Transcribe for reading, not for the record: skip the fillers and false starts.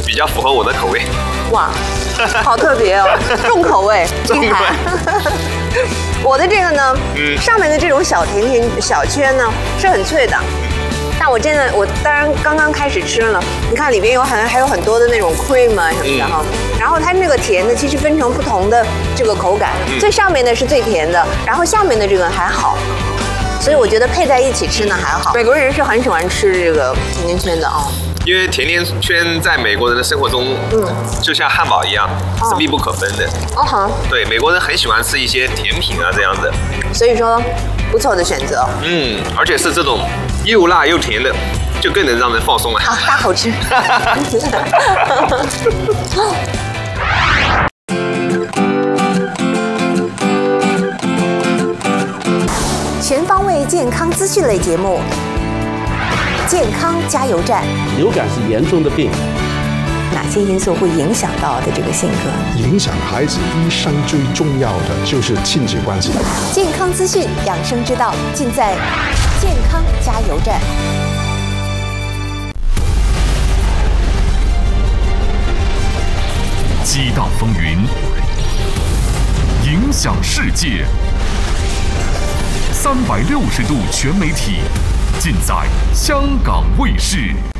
比较符合我的口味。 哇，好特别哦，重口味，厉害。我的这个呢，上面的这种小甜小圈呢是很脆的。但我当然刚刚开始吃了，你看里边还有很多的那种 cream 啊什么的哈，然后它那个甜的其实分成不同的这个口感，最上面的是最甜的，然后下面的这个还好，所以我觉得配在一起吃呢还好。美国人是很喜欢吃这个甜甜圈的哦。 因为甜甜圈在美国人的生活中，就像汉堡一样，是密不可分的。 哦好， 对，美国人很喜欢吃一些甜品啊这样的。 所以说，不错的选择。 而且是这种又辣又甜的，就更能让人放松了。 好，大口吃。全方位健康资讯类节目。健康加油站。 流感是严重的病， 哪些因素会影响到的这个性格？ 影响孩子一生最重要的就是亲子关系。 健康资讯、养生之道，尽在健康加油站。 激荡风云，影响世界。360度全媒体，尽在香港卫视。